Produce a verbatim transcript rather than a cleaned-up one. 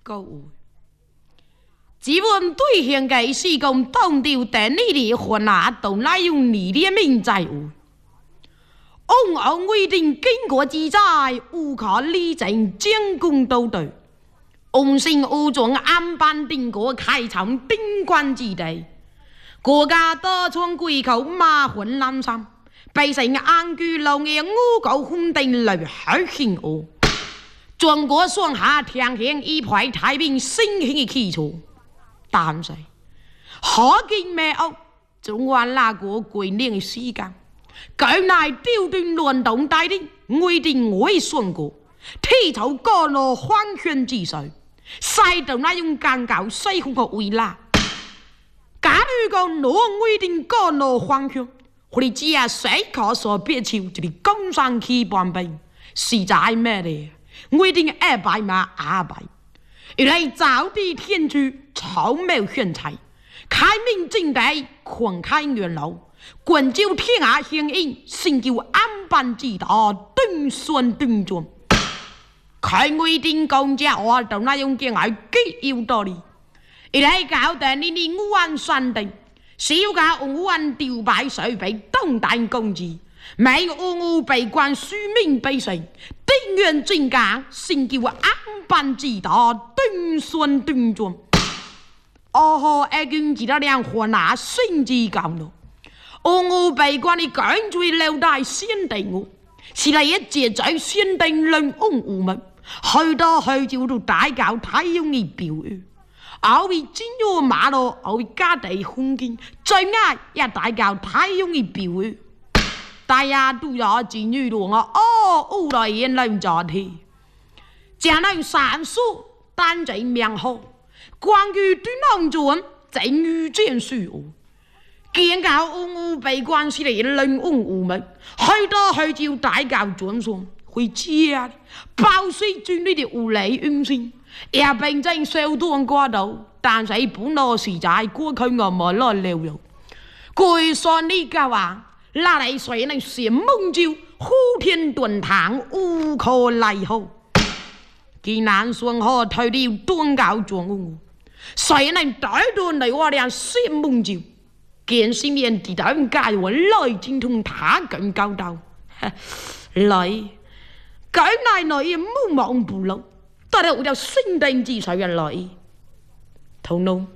各位，只问对象嘅是讲当掉等你哋混啊，都乃用你的命在有。ông ông quy định kinh của chi dài u khó lý trình chiến cung đấu đời ông sinh u chuẩn an ban định của khai trọng tinh quan chi đầy quốc gia đa chuông quy khẩu ma huấn lam sam bây sinh an cư lâu nghe ngu cầu hung tình lời hỏi hình ô Trung Quốc xuân hạ thiên hiện y phải thái bình sinh hình khí chủ tạm say họ kinh mẹ ông Trung Hoa là của quỷ niệm sĩ càng cái này tiêu định luận động đại định quy định ngồi xuân của thi thấu có lô hoang khuyên chỉ sợi sai đầu này dùng càng gạo xây không có uy là cả nữ con nổ quy định có lô hoang khuyên hồi chia sẽ có số biết chịu chỉ công sang khi bọn bệnh xì trái mẹ đấy quy định e bài mà a bài ở đây giáo đi thiên chủ cháu mèo khuyên trái khai minh chính đại khoảng khai nguyên lâu quần chiếu thiên hạ hiền in sinh kiều an ban chỉ đạo từng xuân từng chuông khai quy định công gia hoạt động này用tiếng nói kỹ yếu tố đi ở đây cáo tên đi đi ngũ an soạn định xíu cả ngũ an tiêu bại sở bị đông đại công gì mấy ngũ ngũ bị quan suy minh bị sinh tinh nguyện chính cả sinh kiều an ban chỉ đạo từng xuân từng chuông ô hồ ai cũng chỉ là đang hòa nã sinh gì cảm đâu ông ngô bày quan đi cởi chui leo đài xuyên tình ngô chỉ là一节在xuyên tình lên ông u mật去到去就到大搞太容易表現我會真要馬路我會家地空間最啱一大搞太容易表現大家都有真遇到我哦烏來人來咗添將來sản xuất單仔名號關於對農轉正遇見事物見到ông u被關係嚟令ông u咪去到去就大搞轉送會知包水轉呢啲無理運行也並正受當過度但係本來是在過去我冇來了了佢說呢個話拉嚟水能閃夢照呼天遁堂無可奈何既然雙河退掉當搞轉ông水能帶到嚟我哋閃夢照見世面地帶介我來精通他更高道來cái này nói mong mong bù lâu ta đâu được sinh định chỉ sợ là lợi thông nông